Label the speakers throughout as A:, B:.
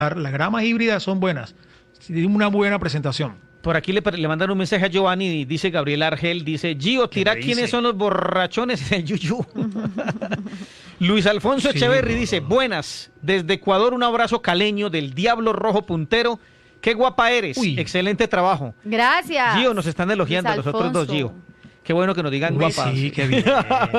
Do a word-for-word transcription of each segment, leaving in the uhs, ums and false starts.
A: Las gramas híbridas son buenas. Tienen una buena presentación.
B: Por aquí le, le mandan un mensaje a Giovanni, dice Gabriel Argel, dice, Gio, tira quiénes son los borrachones en el Yuyu. Luis Alfonso sí, Echeverry no, dice, buenas, desde Ecuador un abrazo caleño del Diablo Rojo Puntero. Qué guapa eres, Uy. excelente trabajo.
C: Gracias.
B: Gio, nos están elogiando a los otros dos, Gio. Qué bueno que nos digan
A: Uy,
B: guapas.
A: Sí, qué bien.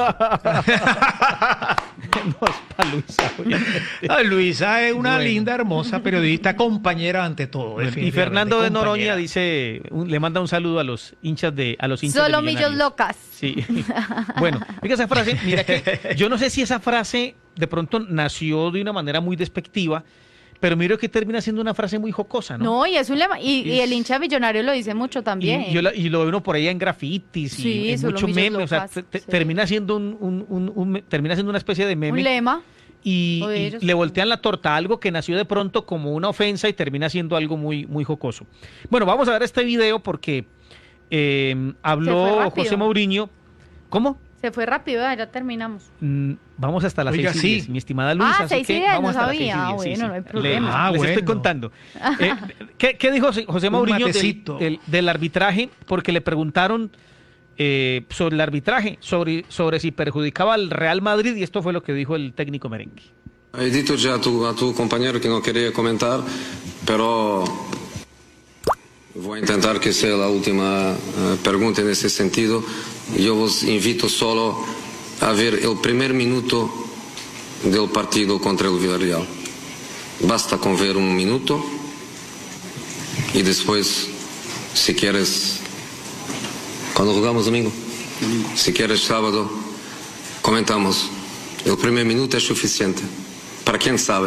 B: No es para Luisa.
A: Ah, Luisa es una bueno. linda, hermosa periodista, compañera ante todo.
B: Bueno, y Fernando de Noroña dice, un, le manda un saludo a los hinchas de a los hinchas
C: Solo
B: de
C: millos locas.
B: Sí. Bueno, mira esa frase, mira que yo no sé si esa frase de pronto nació de una manera muy despectiva, pero miro que termina siendo una frase muy jocosa, ¿no?
C: No, y es un lema, y, y el hincha millonario lo dice mucho también.
B: Y, yo la, y lo veo uno por ahí en grafitis y
C: sí,
B: en muchos memes, o sea, te, te, sí. termina siendo un, un, un, un termina siendo una especie de meme.
C: Un lema.
B: Y, y le voltean la torta a algo que nació de pronto como una ofensa y termina siendo algo muy, muy jocoso. Bueno, vamos a ver este video porque eh, habló José Mourinho. ¿Cómo?
C: Se fue rápido, ya terminamos.
B: Mm, vamos hasta las
A: Oiga,
B: seis y diez,
A: sí.
B: mi estimada Luisa.
C: Ah, seis y diez, no sabía. Ah, bueno,
B: sí, sí.
C: no hay problema.
B: Le,
A: ah,
B: les
A: bueno.
B: estoy contando. Eh, ¿qué, ¿Qué dijo José Mourinho del, del, del arbitraje? Porque le preguntaron eh, sobre el arbitraje, sobre, sobre si perjudicaba al Real Madrid, y esto fue lo que dijo el técnico merengue.
D: He dicho ya a tu, a tu compañero que no quería comentar, pero voy a intentar que sea la última uh, pregunta en ese sentido. Yo os invito solo a ver el primer minuto del partido contra el Villarreal. Basta con ver un minuto y después, si quieres, cuando jugamos domingo, si quieres sábado, comentamos. El primer minuto es suficiente. Para quien sabe.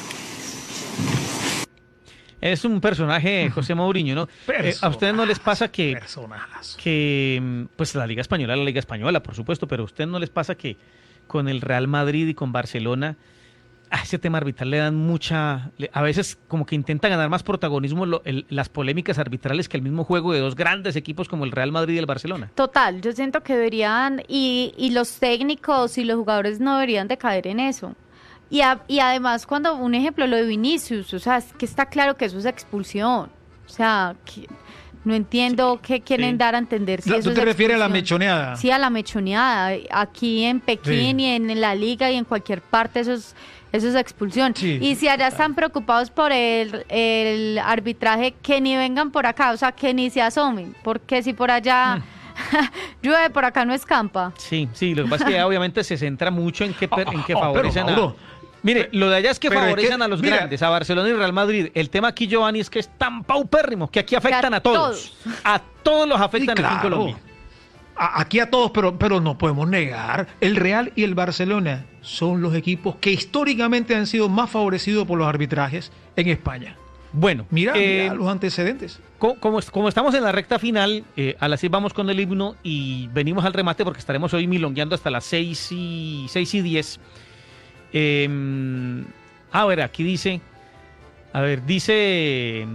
B: Es un personaje, José Mourinho, ¿no? Eh, ¿A ustedes no les pasa que, que, pues la Liga Española, la Liga Española, por supuesto, pero a ustedes no les pasa que con el Real Madrid y con Barcelona, a ese tema arbitral le dan mucha, a veces como que intentan ganar más protagonismo lo, el, las polémicas arbitrales que el mismo juego de dos grandes equipos como el Real Madrid y el Barcelona?
C: Total, yo siento que deberían, y, y los técnicos y los jugadores no deberían de caer en eso. Y, a, y además, cuando un ejemplo, lo de Vinicius, o sea, es que está claro que eso es expulsión. O sea, que no entiendo sí, qué quieren sí. dar a entender. Si
A: ¿Tú
C: eso
A: te
C: es
A: refieres a la mechoneada?
C: Sí, a la mechoneada. Aquí en Pekín sí. y en, en la liga y en cualquier parte eso es, eso es expulsión. Sí. Y si allá están preocupados por el, el arbitraje, que ni vengan por acá, o sea, que ni se asomen, porque si por allá... Mm. llueve, por acá no escampa.
B: Sí, sí, lo que pasa es que obviamente se centra mucho en que, en que favorecen
A: oh, pero,
B: a... Mire, lo de allá es que
A: pero
B: favorecen
A: es que,
B: a los
A: mira,
B: grandes, a Barcelona y Real Madrid. El tema aquí, Giovanni, es que es tan paupérrimo que aquí afectan a, a todos. todos. A todos los afectan sí, claro. aquí en Colombia.
A: A, aquí a todos, pero, pero no podemos negar. El Real y el Barcelona son los equipos que históricamente han sido más favorecidos por los arbitrajes en España.
B: Bueno,
A: mira,
B: eh,
A: mira los antecedentes.
B: Como, como, como estamos en la recta final, eh, a las seis vamos con el himno y venimos al remate porque estaremos hoy milongueando hasta las seis y, seis y diez. Eh, a ver, aquí dice, a ver, dice,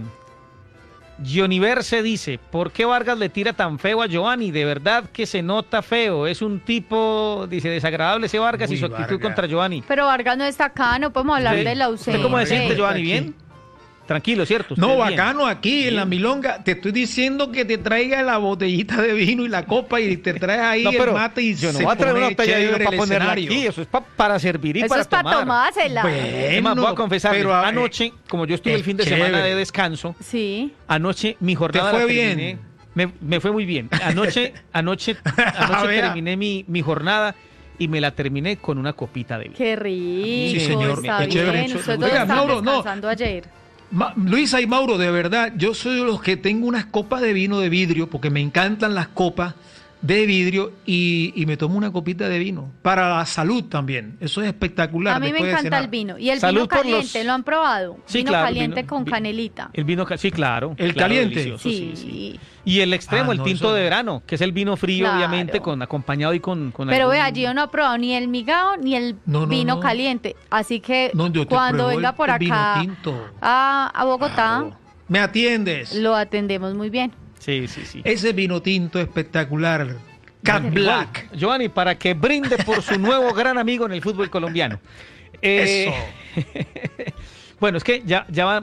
B: Gioniverse dice, ¿por qué Vargas le tira tan feo a Giovanni? De verdad que se nota feo, es un tipo, dice, desagradable ese Vargas Uy, y su actitud Vargas. contra Giovanni.
C: Pero Vargas no está acá, no podemos hablar
B: ¿Usted,
C: de la ausencia.
B: ¿Usted cómo se siente, Giovanni? ¿Bien? Tranquilo, ¿cierto?
A: No, bacano
B: bien.
A: aquí bien. En la milonga. Te estoy diciendo que te traiga la botellita de vino y la copa y te traes ahí no, el mate y
B: yo no
A: se
B: voy a traer una botella de vino para ponerla
A: escenario.
B: aquí. Eso es pa, para servir y
C: eso
B: para
C: es para
B: tomar.
C: tomársela.
B: Bueno, más, voy a confesar, pero a, anoche, como yo estuve el fin de
A: chévere.
B: semana de descanso,
C: sí.
B: anoche mi jornada
A: ¿Te fue
B: la terminé,
A: bien?
B: Me, me fue muy bien. Anoche, anoche, anoche terminé mi, mi jornada y me la terminé con una copita de vino.
C: Qué rico,
A: sí, señor.
C: Está
A: Qué
C: bien.
A: chévere.
C: Nosotros
A: Oiga, Mauro,
C: descansando
A: no.
C: ayer.
A: Ma, Luisa y Mauro, de verdad, yo soy de los que tengo unas copas de vino de vidrio, porque me encantan las copas de vidrio y, y me tomo una copita de vino. Para la salud también. Eso es espectacular.
C: A mí me encanta el vino. Y el
B: salud
C: vino caliente,
B: los...
C: ¿lo han probado?
B: Sí,
C: vino
B: claro,
C: caliente
B: vino,
C: con
B: vi,
C: canelita.
B: El vino, sí, claro.
A: El
B: claro,
A: caliente.
C: Sí.
B: sí, sí. Y el extremo, ah, el no, tinto eso... de verano, que es el vino frío, claro. obviamente, con acompañado y con... con
C: Pero
B: algún...
C: vea, yo no he probado ni el migao ni el
A: no, no,
C: vino
A: no.
C: caliente. Así que
A: no,
C: cuando venga
A: el,
C: por
A: el
C: acá
A: vino tinto.
C: A, a Bogotá...
A: Claro. ¿Me atiendes?
C: Lo atendemos muy bien.
B: Sí, sí, sí.
A: Ese vino tinto espectacular. Cat Black.
B: Giovanni, para que brinde por su nuevo gran amigo en el fútbol colombiano. Eh,
A: Eso.
B: Bueno, es que ya, ya va